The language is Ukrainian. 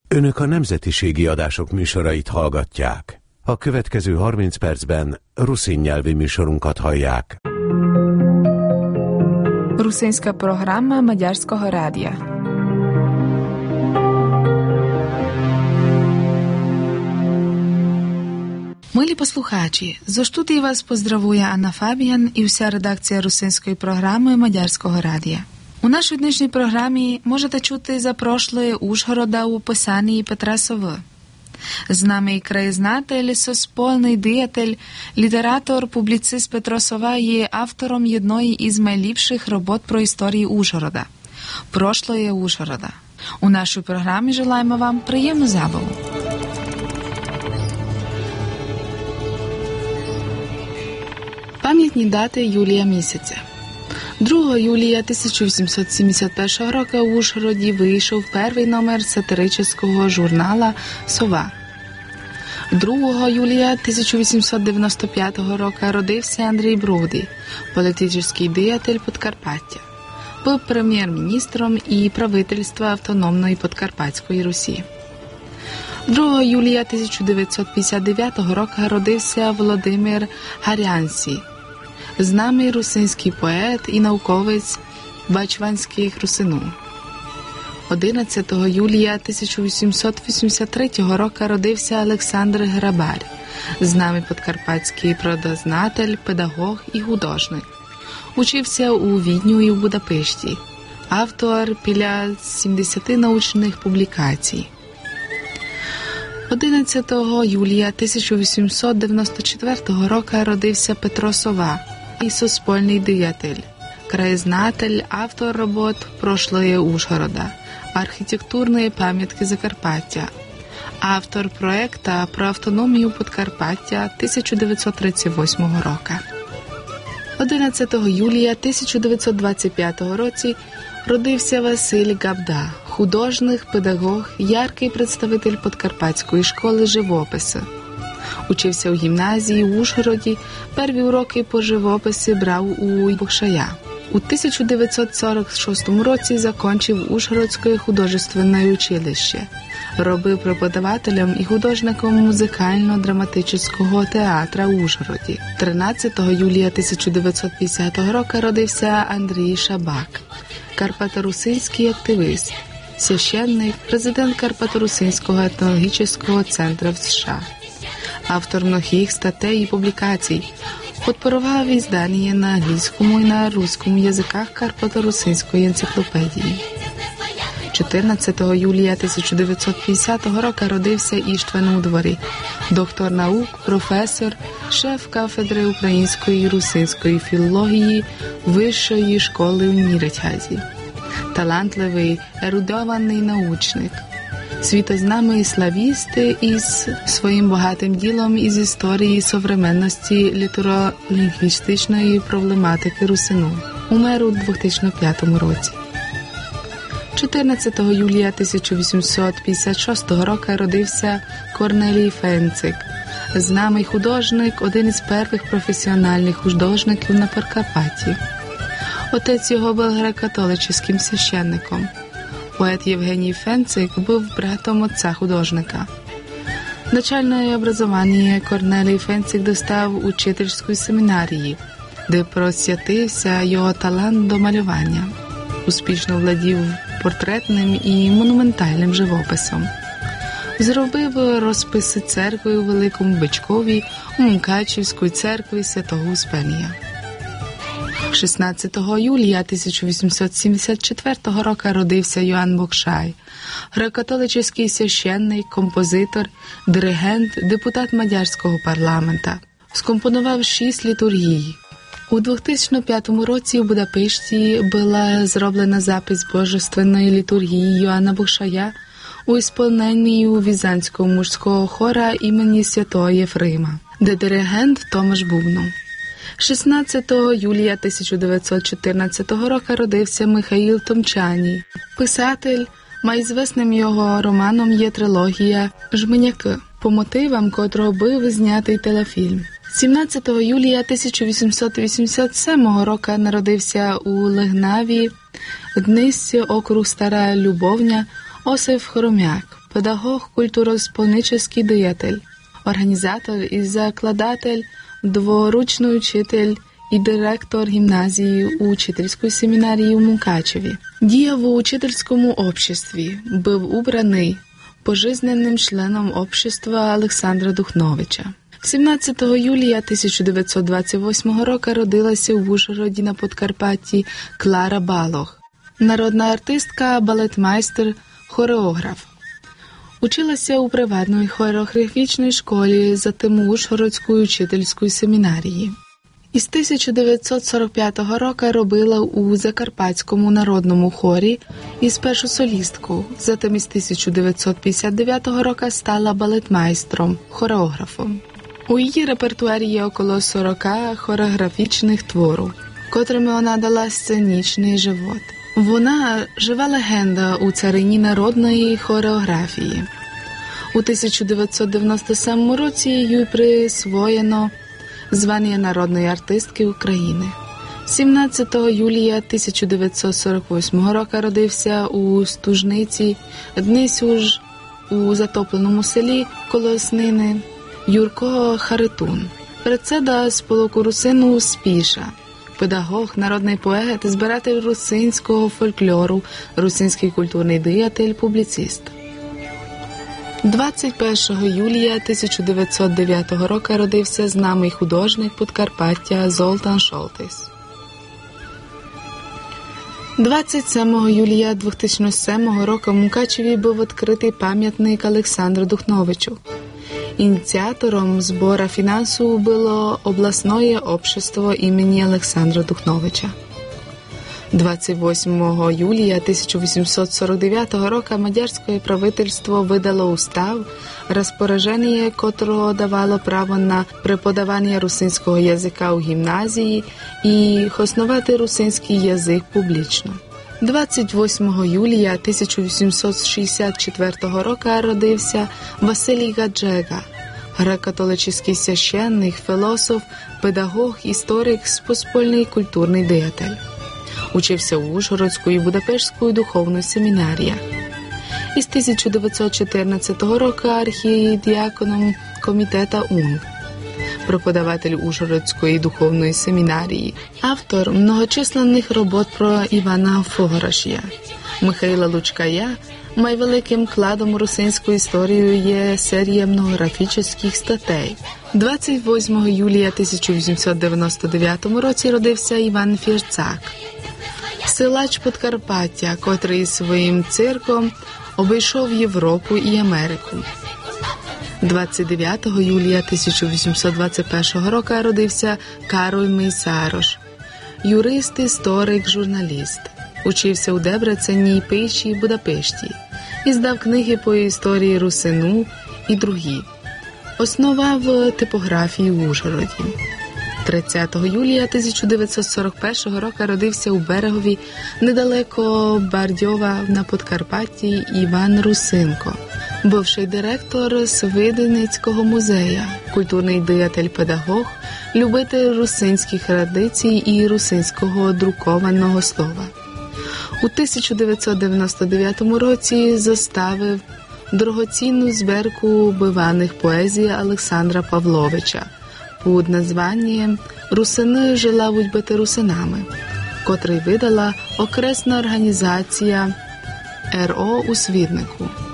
Önök a nemzetiségi adások műsorait hallgatják. A következő 30 percben ruszin nyelvi műsorunkat hallják. Русинська програма Мадярського радіо. Милі послухачі, зо студії вас поздравує Анна Фабіян і вся редакція русинської програми Мадярського радіо. У нашій днішній програмі можете чути за прошлое Ужгорода у писанні Петра Сови. З нами і краєзнатель, суспільний діятель, літератор, публіцист Петро Сова є автором одної із найліпших робот про історію Ужгорода – «Прошлое Ужгорода». У нашій програмі желаємо вам приємну забаву. Пам'ятні дати Юлія місяця. 2 юлія 1871 року у Ужгороді вийшов перший номер сатиричного журнала «Сова». 2 юлія 1895 року родився Андрій Броди, політичний діятель Подкарпаття. Був прем'єр-міністром і правительства Автономної Подкарпатської Русі. 2 юлія 1959 року родився Володимир Гарянсі, знаний русинський поет і науковець Бачванських Русину. 11 юлія 1883 року родився Олександр Грабарь, знаний подкарпатський природознавець, педагог і художник. Учився у Відню і в Будапешті. Автор біля 70 научних публікацій. 11 юлія 1894 року родився Петро Сова, і суспільний діятель, краєзнатель, автор робот «Прошлое Ужгорода», архітектурної пам'ятки Закарпаття, автор проекту про автономію Подкарпаття 1938 року. 11 юлія 1925 року родився Василь Габда, художник, педагог, яркий представитель Подкарпатської школи живопису. Учився у гімназії в Ужгороді, перві уроки по живописі брав у Бокшая. У 1946 році закінчив Ужгородське художественне училище. Робив преподавателем і художником музикально-драматичного театру в Ужгороді. 13 юлія 1950 року родився Андрій Шабак, карпаторусинський активіст, священник, президент Карпаторусинського етнологічного центру в США. Автор многих статей і публікацій, підпорував іздання на англійському і на руському язиках Карпаторусинської енциклопедії. 14 юлія 1950 року родився Іштван Удварі, доктор наук, професор, шеф кафедри української і русинської філології Вищої школи у Ніритязі. Талантливий, ерудований научник. Світознамий славіст із своїм багатим ділом із історії современності літературно-лінгвістичної проблематики русину. Умер у 2005 році. 14 юлія 1856 року родився Корнелій Фенцик, знаний художник, один із перших професіональних художників на Подкарпатті. Отець його був греко-католицьким священником. Поет Євгеній Фенцик був братом отця художника. Начальне образування Корнелій Фенцик достав у учительській семінарії, де просвятився його талант до малювання. Успішно владів портретним і монументальним живописом. Зробив розписи церкви у Великому Бичкові, у Мукачівській церкві Святого Успенія. 16 юлія 1874 року родився Йоанн Бокшай, греко-католицький священник, композитор, диригент, депутат Мадярського парламенту. Скомпонував 6 літургій. У 2005 році у Будапешті була зроблена запис божественної літургії Йоанна Бокшая у ісполненні у Візантського мужського хора імені Святого Єфрима, де диригент Томаш Бубнов. 16 юлія 1914 року родився Михаїл Томчані, писатель. Найзвісним його романом є трилогія «Жменяки», по мотивам котрого був знятий телефільм. 17 юлія 1887 року народився у Легнаві, Днисці, округ Стара Любовня, Осип Хором'як, педагог, культуросповнический діятель, організатор і закладатель, дворучний учитель і директор гімназії у учительській семінарії у Мукачеві. Діяв у учительському обществі, був убраний пожизненним членом общества Олександра Духновича. 17 юлія 1928 року родилася у Ужгороді на Подкарпатті Клара Балох, народна артистка, балетмайстер, хореограф. Училася у приватній хореографічній школі, затим у Ужгородській учительській семінарії. Із 1945 року робила у Закарпатському народному хорі із першу солістку, затим із 1959 року стала балетмайстром, хореографом. У її репертуарі є около 40 хореографічних творів, котрими вона дала сценічний живот. Вона – жива легенда у царині народної хореографії. У 1997 році їй присвоєно звання народної артистки України. 17 юлія 1948 року родився у Стужниці, днесь уж у затопленому селі Колоснини, Юрко Харитун. Председа сполоку русину Спіша, педагог, народний поет, збиратель русинського фольклору, русинський культурний діятель, публіцист. 21 юлія 1909 року родився знаний художник Подкарпаття Золтан Шолтис. 27 юлія 2007 року в Мукачеві був відкритий пам'ятник Олександру Духновичу. Ініціатором збору фінансів було обласне общество імені Олександра Духновича. 28 юлія 1849 року мадярське правительство видало устав, розпорядження котрого давало право на преподавання русинського язика у гімназії і основати русинський язик публічно. 28 юлія 1864 року родився Василій Гаджега, греко-католицький священник, філософ, педагог, історик, споспільний культурний діятель. Учився у Ужгородській і Будапештській духовній семінаріях. Із 1914 року архідіаконом комітету УНГ, преподаватель Ужгородської духовної семінарії, автор многочисленних робот про Івана Фогорашія, Михайла Лучкая. Найвеликим кладом у русинську історію є серія монографічних статей. 28 юлія 1899 році родився Іван Фірцак, силач Подкарпаття, котрий своїм цирком обійшов Європу і Америку. 29 юлія 1821 року родився Кароль Мейсарош, юрист, історик, журналіст. Учився у Дебрецені, Пиші, Будапешті. Іздав книги по історії русину і другі. Основав типографію в Ужгороді. 30 юлія 1941 року родився у Берегові, недалеко Бардьова на Подкарпатті, Іван Русинко, бувший директор Свидницького музею, культурний діятель-педагог, любитель русинських традицій і русинського друкованого слова. У 1999 році заставив дорогоцінну збірку биваних поезій Олександра Павловича під названням «Русини желають бути русинами», котрий видала окресна організація РО у Свіднику.